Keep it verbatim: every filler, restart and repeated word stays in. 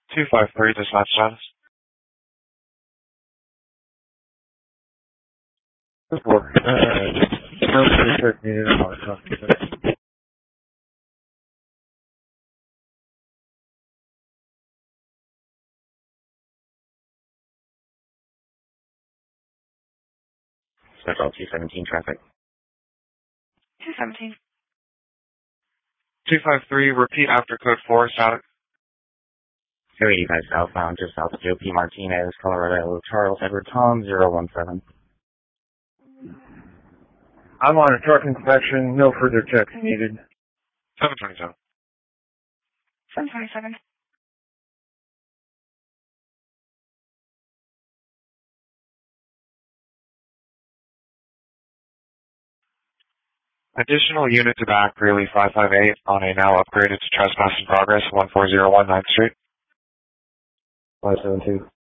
two five three, dispatch status. Four. Uh, no, research needed on our computer. Special two seventeen traffic. two seventeen. two five three, repeat after code four, static. two eighty-five southbound, just south of Joe P. Martinez, Colorado, Charles Edward Tom, zero one seven. I'm on a truck inspection. No further checks needed. seven twenty-seven. seven twenty-seven. Additional unit to back, Greeley five five eight, on a now upgraded to trespass in progress, one four zero one ninth Street. five seven two.